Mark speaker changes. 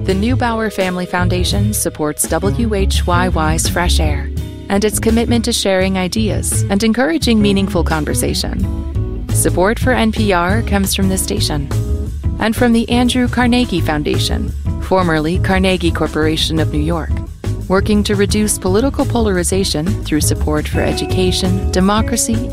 Speaker 1: The Neubauer Family Foundation supports WHYY's Fresh Air and its commitment to sharing ideas and encouraging meaningful conversation. Support for NPR comes from this station and from the Andrew Carnegie Foundation, formerly Carnegie Corporation of New York, working to reduce political polarization through support for education, democracy,